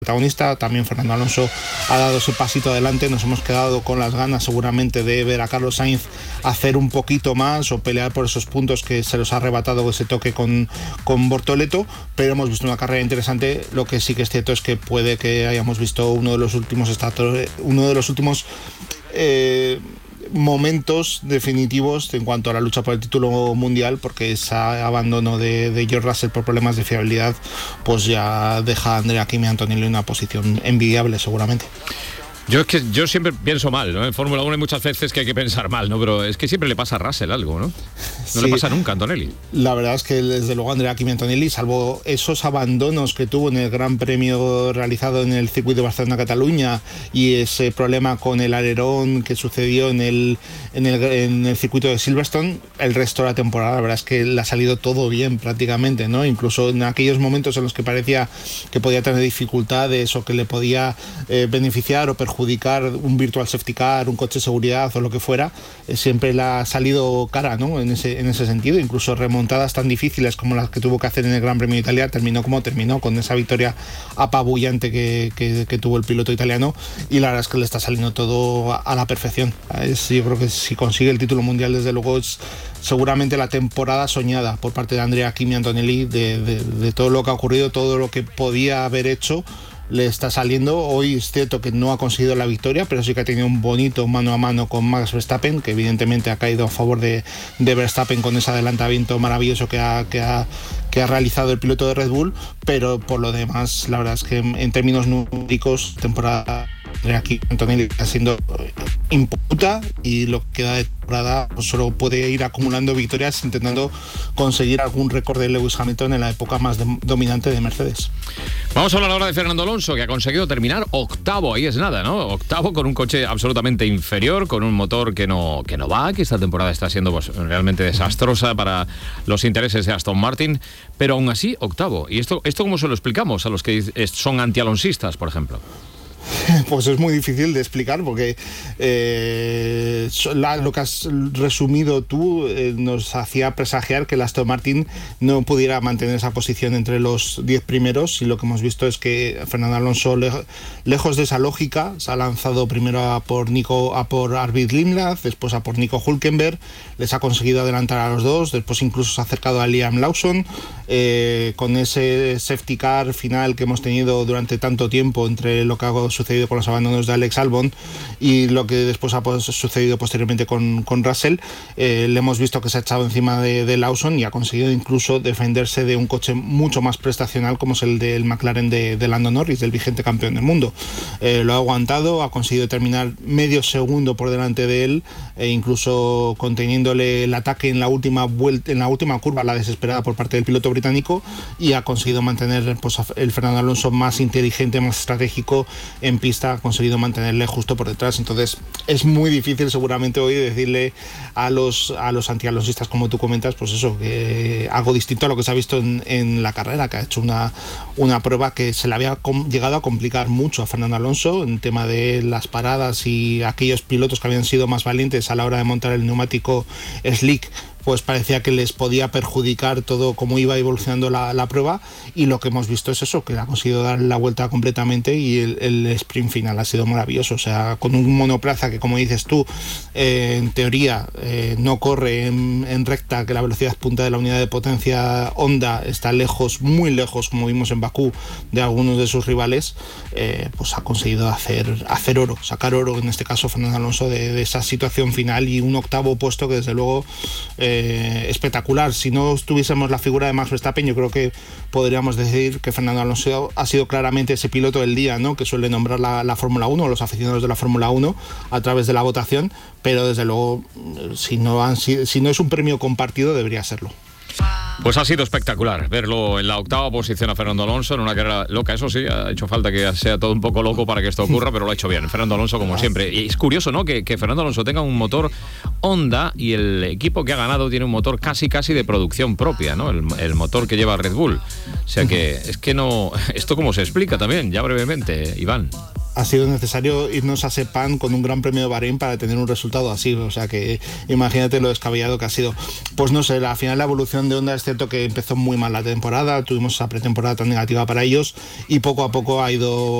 protagonista. También Fernando Alonso ha dado ese pasito adelante. Nos hemos quedado con las ganas seguramente de ver a Carlos Sainz hacer un poquito más o pelear por esos puntos que se los ha arrebatado ese toque con Bortoleto, pero hemos visto una carrera interesante. Lo que sí que es cierto es que puede que hayamos visto uno de los últimos momentos definitivos en cuanto a la lucha por el título mundial, porque ese abandono de George Russell por problemas de fiabilidad pues ya deja a Andrea Kimi Antonelli en una posición envidiable seguramente. Yo siempre pienso mal, ¿no? En Fórmula 1 hay muchas veces que hay que pensar mal, ¿no? Pero es que siempre le pasa a Russell algo, ¿no? No le pasa nunca a Antonelli. La verdad es que desde luego Andrea Kimi Antonelli, salvo esos abandonos que tuvo en el Gran Premio realizado en el circuito de Barcelona-Cataluña y ese problema con el alerón que sucedió en el circuito de Silverstone, el resto de la temporada la verdad es que le ha salido todo bien prácticamente, ¿no? Incluso en aquellos momentos en los que parecía que podía tener dificultades o que le podía beneficiar o perjudicar un virtual safety car, un coche de seguridad o lo que fuera, siempre le ha salido cara, ¿no? En ese sentido. Incluso remontadas tan difíciles como las que tuvo que hacer en el Gran Premio de Italia, terminó como terminó, con esa victoria apabullante que tuvo el piloto italiano, y la verdad es que le está saliendo todo a la perfección. Yo creo que si consigue el título mundial, desde luego es seguramente la temporada soñada por parte de Andrea Kimi Antonelli, de todo lo que ha ocurrido, todo lo que podía haber hecho. Le está saliendo. Hoy es cierto que no ha conseguido la victoria, pero sí que ha tenido un bonito mano a mano con Max Verstappen, que evidentemente ha caído a favor de Verstappen con ese adelantamiento maravilloso que ha realizado el piloto de Red Bull. Pero por lo demás, la verdad es que en términos numéricos, temporada de aquí Antonelli está siendo imputa, y lo que queda de temporada pues solo puede ir acumulando victorias, intentando conseguir algún récord de Lewis Hamilton en la época más dominante de Mercedes. Vamos a hablar ahora de Fernando Alonso, que ha conseguido terminar octavo. Ahí es nada, ¿no? Octavo, con un coche absolutamente inferior, con un motor que no va, que esta temporada está siendo pues realmente desastrosa para los intereses de Aston Martin, pero aún así octavo. ¿Y esto cómo se lo explicamos a los que son antialonsistas, por ejemplo? Pues es muy difícil de explicar, porque lo que has resumido tú nos hacía presagiar que el Aston Martin no pudiera mantener esa posición entre los 10 primeros, y lo que hemos visto es que Fernando Alonso, lejos de esa lógica, se ha lanzado primero a por Arvid Limrad, después a por Nico Hülkenberg, les ha conseguido adelantar a los dos, después incluso se ha acercado a Liam Lawson, con ese safety car final que hemos tenido durante tanto tiempo entre lo que ha sucedido con los abandonos de Alex Albon y lo que después ha sucedido posteriormente con Russell. Le hemos visto que se ha echado encima de Lawson y ha conseguido incluso defenderse de un coche mucho más prestacional como es el del McLaren de Lando Norris, del vigente campeón del mundo. Lo ha aguantado, ha conseguido terminar medio segundo por delante de él, incluso conteniéndole el ataque en la última curva, la desesperada por parte del piloto británico, y ha conseguido mantener pues, el Fernando Alonso más inteligente, más estratégico en pista, ha conseguido mantenerle justo por detrás. Entonces es muy difícil seguramente hoy decirle a los antialonsistas, como tú comentas, pues eso, que algo distinto a lo que se ha visto en la carrera, que ha hecho una prueba que se le había llegado a complicar mucho a Fernando Alonso en tema de las paradas, y aquellos pilotos que habían sido más valientes a la hora de montar el neumático slick pues parecía que les podía perjudicar todo cómo iba evolucionando la prueba, y lo que hemos visto es eso, que ha conseguido dar la vuelta completamente, y el sprint final ha sido maravilloso. O sea, con un monoplaza que, como dices tú, en teoría no corre en recta, que la velocidad punta de la unidad de potencia Honda está lejos, muy lejos, como vimos en Bakú, de algunos de sus rivales, pues ha conseguido hacer oro, sacar oro, en este caso Fernando Alonso, de esa situación final, y un octavo puesto que desde luego espectacular. Si no tuviésemos la figura de Max Verstappen, yo creo que podríamos decir que Fernando Alonso ha sido claramente ese piloto del día, ¿no?, que suele nombrar la Fórmula 1, los aficionados de la Fórmula 1 a través de la votación, pero desde luego si no es un premio compartido, debería serlo. Pues ha sido espectacular verlo en la octava posición a Fernando Alonso en una carrera loca. Eso sí, ha hecho falta que sea todo un poco loco para que esto ocurra, pero lo ha hecho bien Fernando Alonso, como siempre. Y es curioso, ¿no?, que Fernando Alonso tenga un motor Honda, y el equipo que ha ganado tiene un motor casi de producción propia, ¿no? El motor que lleva Red Bull. O sea que es que no... ¿Esto cómo se explica también? Ya brevemente, Iván. ha sido necesario irnos a Sepang con un Gran Premio de Bahrein para tener un resultado así, o sea que imagínate lo descabellado que ha sido. Pues no sé, al final la evolución de Honda es cierto que empezó muy mal la temporada, tuvimos esa pretemporada tan negativa para ellos y poco a poco ha ido